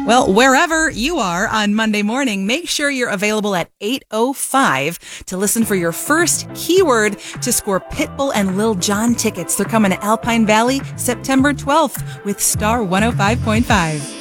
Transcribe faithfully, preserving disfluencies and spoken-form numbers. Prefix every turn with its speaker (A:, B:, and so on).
A: Well, wherever you are on Monday morning, make sure you're available at eight oh five to listen for your first keyword to score Pitbull and Lil Jon tickets. They're coming to Alpine Valley September twelfth with Star one oh five point five.